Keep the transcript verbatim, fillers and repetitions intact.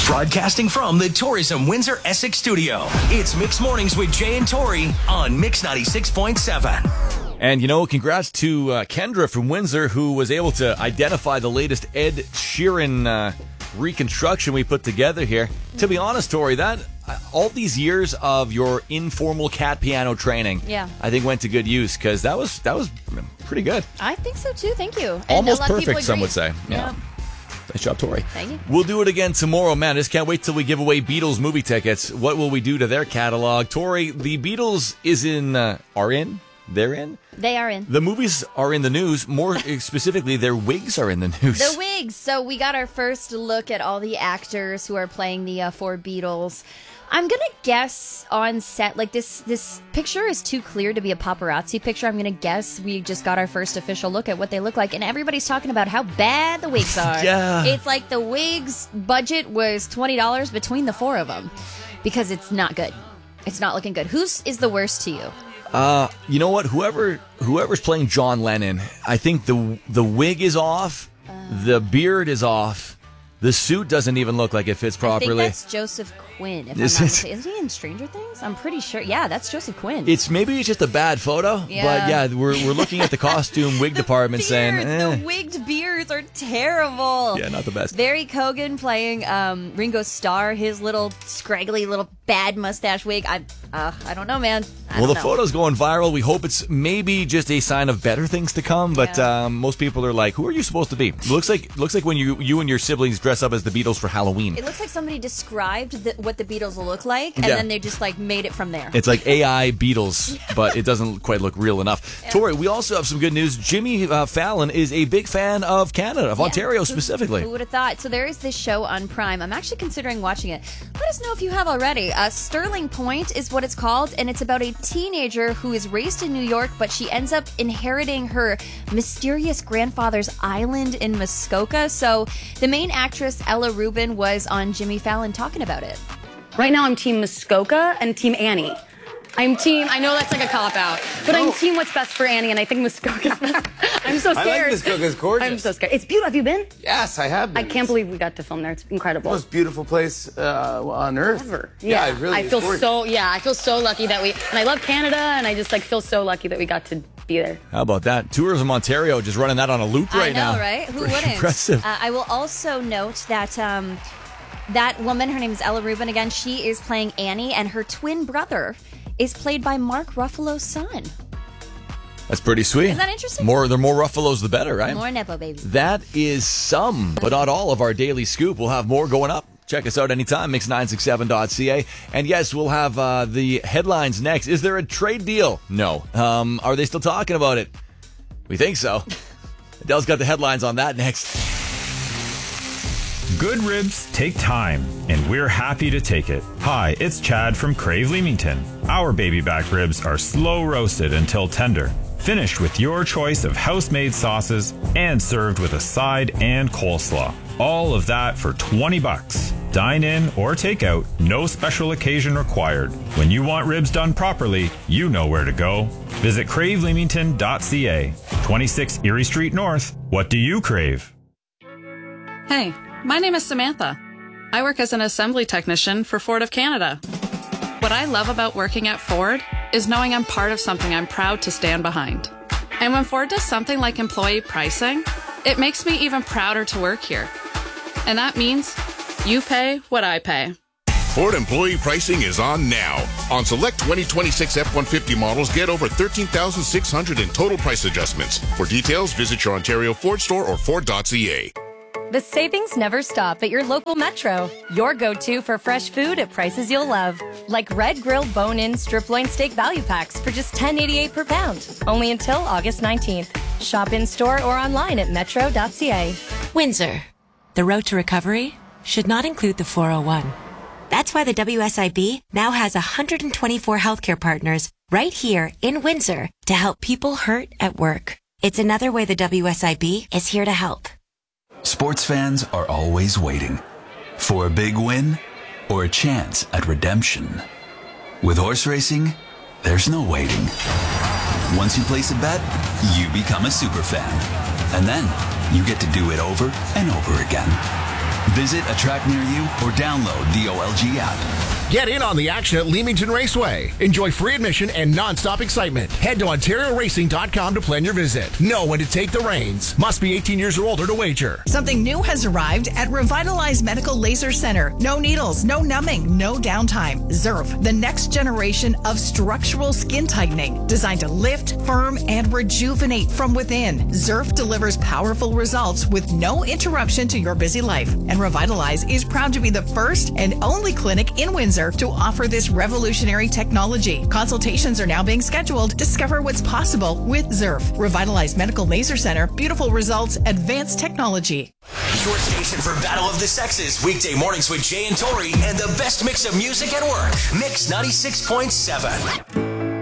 Broadcasting from the Tourism Windsor Essex studio, it's Mix Mornings with Jay and Tori on Mix ninety-six point seven. And, you know, congrats to uh, Kendra from Windsor, who was able to identify the latest Ed Sheeran uh, reconstruction we put together here. To be honest, Tori, that uh, all these years of your informal cat piano training, yeah. I think went to good use, because that was that was pretty good. I think so too. Thank you. And almost a lot of people perfect, some agree. would say. Yeah. yeah. Nice job, Tori. Thank you. We'll do it again tomorrow. Man, I just can't wait till we give away Beatles movie tickets. What will we do to their catalog? Tori, the Beatles is in, uh, are in? They're in? They are in. The movies are in the news. More specifically, their wigs are in the news. The wigs. So we got our first look at all the actors who are playing the uh, four Beatles. I'm going to guess on set, like this this picture is too clear to be a paparazzi picture. I'm going to guess we just got our first official look at what they look like. And everybody's talking about how bad the wigs are. Yeah. It's like the wigs budget was twenty dollars between the four of them because it's not good. It's not looking good. Whose is the worst to you? Uh, you know what? Whoever whoever's playing John Lennon, I think the the wig is off, uh, the beard is off, the suit doesn't even look like it fits properly. I think that's Joseph Quinn. If Is I'm not it? mistaken. Is he in Stranger Things? I'm pretty sure. Yeah, that's Joseph Quinn. It's maybe it's just a bad photo, Yeah. but yeah, we're we're looking at the costume wig department beards, saying, eh. the wigged beards are terrible. Yeah, not the best. Barry Cogan playing um, Ringo Starr, his little scraggly little bad mustache wig. I, uh, I don't know, man. I Well, don't the know. photo's going viral. We hope it's maybe just a sign of better things to come. But Yeah. um, most people are like, "Who are you supposed to be?" Looks like looks like when you you and your siblings dress up as the Beatles for Halloween. It looks like somebody described the, what the Beatles will look like, and Yeah. then they just like made it from there. It's like A I Beatles, but it doesn't quite look real enough. Yeah. Tori, we also have some good news. Jimmy uh, Fallon is a big fan of Canada, of Yeah. Ontario Who- specifically. Who would have thought? So there is this show on Prime. I'm actually considering watching it. Let us know if you have already. Uh, Sterling Point is what it's called, and it's about a teenager who is raised in New York, but she ends up inheriting her mysterious grandfather's island in Muskoka. So the main actress, Ella Rubin, was on Jimmy Fallon talking about it. Right now I'm team Muskoka and team Annie. I'm team, I know that's like a cop-out, but I'm team what's best for Annie, and I think Muskoka's best. I'm so scared. I like Muskoka's gorgeous. I'm so scared. It's beautiful. Have you been? Yes, I have been. I can't believe we got to film there. It's incredible. Most beautiful place uh, on earth. Ever. Yeah, Yeah, it really I is feel gorgeous. so, yeah, I feel so lucky that we, and I love Canada, and I just like feel so lucky that we got to be there. How about that? Tourism Ontario just running that on a loop right I know, now. right? Who Pretty wouldn't? impressive. Uh, I will also note that um, that woman, her name is Ella Rubin again, she is playing Annie, and her twin brother is played by Mark Ruffalo's son. That's pretty sweet. Isn't that interesting? More, the more Ruffalos, the better, right? More Nepo babies. That is some, but not all of our daily scoop. We'll have more going up. Check us out anytime, mix nine six seven dot c a. And yes, we'll have uh, the headlines next. Is there a trade deal? No. Um, are they still talking about it? We think so. Adele's got the headlines on that next. Good ribs take time, and we're happy to take it. Hi, it's Chad from Crave Leamington. Our baby back ribs are slow roasted until tender, finished with your choice of house-made sauces, and served with a side and coleslaw. All of that for twenty bucks. Dine in or take out, no special occasion required. When you want ribs done properly, you know where to go. Visit crave leamington dot c a. twenty-six Erie Street North. What do you crave? Hey, my name is Samantha. I work as an assembly technician for Ford of Canada. What I love about working at Ford is knowing I'm part of something I'm proud to stand behind. And when Ford does something like employee pricing, it makes me even prouder to work here. And that means you pay what I pay. Ford employee pricing is on now. On select twenty twenty-six F one fifty models, get over thirteen thousand six hundred dollars in total price adjustments. For details, visit your Ontario Ford store or Ford dot c a. The savings never stop at your local Metro. Your go-to for fresh food at prices you'll love. Like Red Grill Bone-In Strip Loin Steak Value Packs for just ten eighty-eight per pound. Only until August nineteenth. Shop in-store or online at metro dot c a. Windsor. The road to recovery should not include the four oh one. That's why the W S I B now has one hundred twenty-four healthcare partners right here in Windsor to help people hurt at work. It's another way the W S I B is here to help. Sports fans are always waiting for a big win or a chance at redemption. With horse racing, there's no waiting. Once you place a bet, you become a super fan. And then you get to do it over and over again. Visit a track near you or download the O L G app. Get in on the action at Leamington Raceway. Enjoy free admission and non-stop excitement. Head to Ontario Racing dot com to plan your visit. Know when to take the reins. Must be eighteen years or older to wager. Something new has arrived at Revitalize Medical Laser Center. No needles, no numbing, no downtime. Zerf, the next generation of structural skin tightening, designed to lift, firm, and rejuvenate from within. Zerf delivers powerful results with no interruption to your busy life. And Revitalize is proud to be the first and only clinic in Windsor to offer this revolutionary technology. Consultations are now being scheduled. Discover what's possible with Zerf. Revitalize Medical Laser Center. Beautiful results, advanced technology. Your station for Battle of the Sexes. Weekday mornings with Jay and Tori and the best mix of music at work. Mix ninety-six point seven.